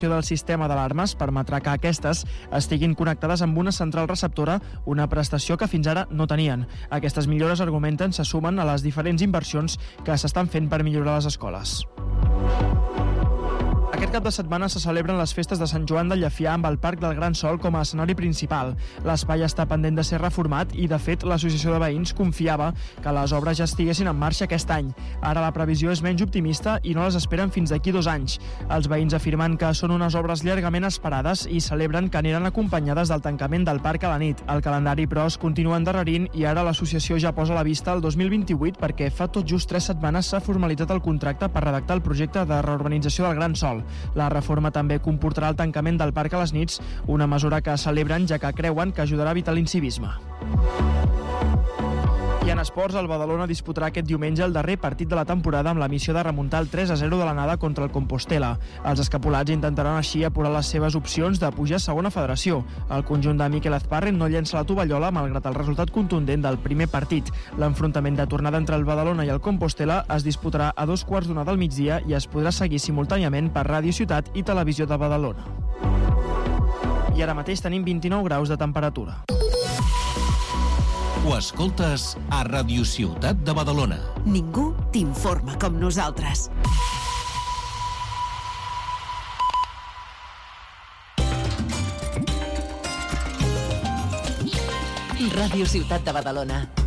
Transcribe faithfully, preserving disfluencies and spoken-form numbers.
del sistema d'alarmes permetrà que aquestes estiguin connectades amb una central receptora, una prestació que fins ara no tenien. Aquestes millores, argumenten, se sumen a les diferents inversions que s'estan fent per millorar les escoles. Aquest cap de setmana se celebren les festes de Sant Joan de Llefià amb el Parc del Gran Sol com a escenari principal. L'espai està pendent de ser reformat i, de fet, l'Associació de Veïns confiava que les obres ja estiguessin en marxa aquest any. Ara la previsió és menys optimista i no les esperen fins d'aquí dos anys. Els veïns afirmen que són unes obres llargament esperades i celebren que aniran acompanyades del tancament del parc a la nit. El calendari, però, es continua endarrerint i ara l'associació ja posa la vista al dos mil vint-i-vuit perquè fa tot just tres setmanes s'ha formalitzat el contracte per redactar el projecte de reurbanització del Gran Sol. La reforma també comportarà el tancament del parc a les nits, una mesura que celebren ja que creuen que ajudarà a evitar l'incivisme. I en esports, el Badalona disputarà aquest diumenge el darrer partit de la temporada amb la missió de remuntar el tres a zero de l'anada contra el Compostela. Els escapulats intentaran així apurar les seves opcions de pujar a segona federació. El conjunt de Miquel Azparren no llença la tovallola malgrat el resultat contundent del primer partit. L'enfrontament de tornada entre el Badalona i el Compostela es disputarà a dos quarts d'una del migdia i es podrà seguir simultàniament per Ràdio Ciutat i Televisió de Badalona. I ara mateix tenim vint-i-nou graus de temperatura. Ho escoltes a Ràdio Ciutat de Badalona. Ningú t'informa com nosaltres. Ràdio Ciutat de Badalona.